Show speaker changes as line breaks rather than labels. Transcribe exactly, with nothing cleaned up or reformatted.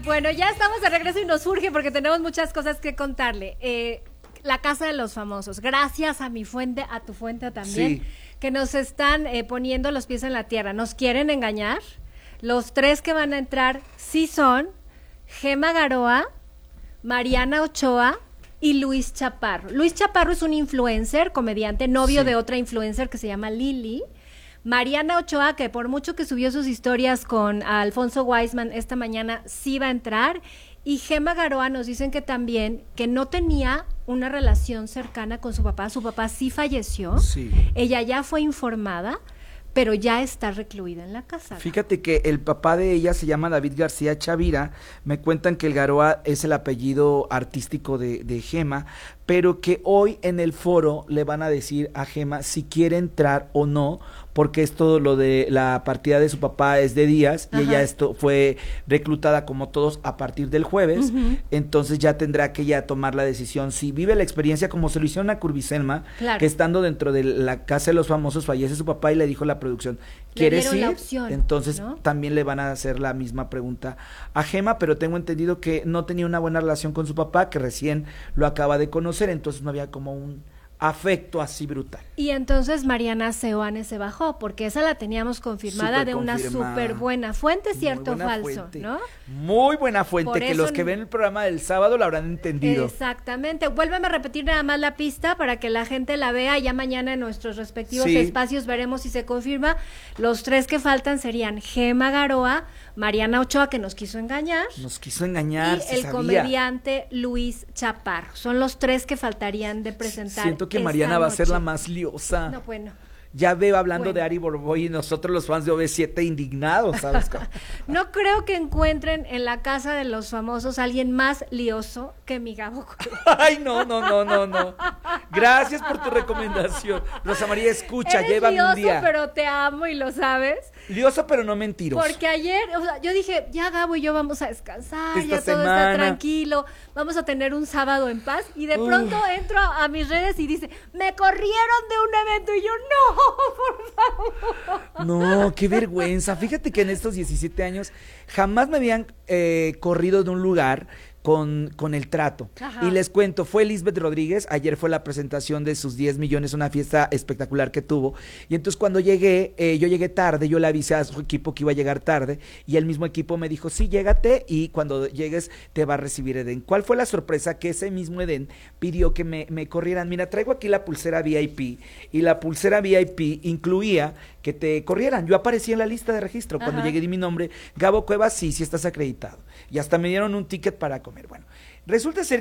Bueno, ya estamos de regreso y nos surge porque tenemos muchas cosas que contarle. Eh, la Casa de los Famosos, gracias a mi fuente, a tu fuente también, sí, que nos están eh, poniendo los pies en la tierra. ¿Nos quieren engañar? Los tres que van a entrar sí son Gema Garoa, Mariana Ochoa y Luis Chaparro. Luis Chaparro es un influencer, comediante, novio sí. de otra influencer que se llama Lili. Mariana Ochoa, que por mucho que subió sus historias con Alfonso Weisman esta mañana, sí va a entrar. Y Gema Garoa nos dicen que también, que no tenía una relación cercana con su papá. Su papá sí falleció. Sí. Ella ya fue informada, pero ya está recluida en la casa.
Fíjate que el papá de ella se llama David García Chavira. Me cuentan que el Garoa es el apellido artístico de, de Gema, pero que hoy en el foro le van a decir a Gema si quiere entrar o no, porque es todo lo de la partida de su papá es de días, Ajá. y ella esto fue reclutada como todos a partir del jueves, uh-huh. entonces ya tendrá que ella tomar la decisión si vive la experiencia como se lo hicieron a Curbiselma, claro. que estando dentro de la Casa de los Famosos fallece su papá y le dijo la producción, ¿quieres ir?
Opción,
entonces
¿no?
también le van a hacer la misma pregunta a Gema, pero tengo entendido que no tenía una buena relación con su papá, que recién lo acaba de conocer, entonces no había como un afecto así brutal.
Y entonces Mariana Seoane se bajó, porque esa la teníamos confirmada super de una súper buena fuente, ¿cierto o falso?
Fuente.
¿No?
Muy buena fuente,
Por
que
eso...
los que ven el programa del sábado lo habrán entendido.
Exactamente. Vuélveme a repetir nada más la pista para que la gente la vea. Ya mañana en nuestros respectivos sí. espacios veremos si se confirma. Los tres que faltan serían Gema Garoa, Mariana Ochoa, que nos quiso engañar.
Nos quiso engañar,
y el
sabía.
comediante Luis Chaparro. Son los tres que faltarían de presentar.
Siento que Mariana
noche.
va a ser la más liosa.
No, bueno.
Ya veo hablando
bueno.
de Ari Borboy y nosotros los fans de O V siete indignados, ¿sabes?
No creo que encuentren en la Casa de los Famosos a alguien más lioso que mi Gabo.
Ay, no, no, no, no, no. Gracias por tu recomendación. Rosa María, escucha,
Eres
llévame
lioso,
un día.
Pero te amo y lo sabes.
Lioso, pero no mentiroso.
Porque ayer, o sea, yo dije, ya Gabo y yo vamos a descansar,
Esta
ya todo
semana.
está tranquilo, vamos a tener un sábado en paz. Y de
Uf.
pronto entro a, a mis redes y dice, me corrieron de un evento. Y yo, no, por favor.
No, qué vergüenza. Fíjate que en estos diecisiete años jamás me habían eh, corrido de un lugar con, con el trato. Ajá. Y les cuento, fue Lisbeth Rodríguez, ayer fue la presentación de sus diez millones, una fiesta espectacular que tuvo, y entonces cuando llegué, eh, yo llegué tarde, yo le avisé a su equipo que iba a llegar tarde, y el mismo equipo me dijo, sí, llégate, y cuando llegues te va a recibir Edén. ¿Cuál fue la sorpresa? Que ese mismo Edén pidió que me, me corrieran. Mira, traigo aquí la pulsera V I P, y la pulsera V I P incluía que te corrieran. Yo aparecí en la lista de registro. Cuando Ajá. llegué di mi nombre, Gabo Cuevas, sí, sí estás acreditado. Y hasta me dieron un ticket para comer. Bueno, resulta ser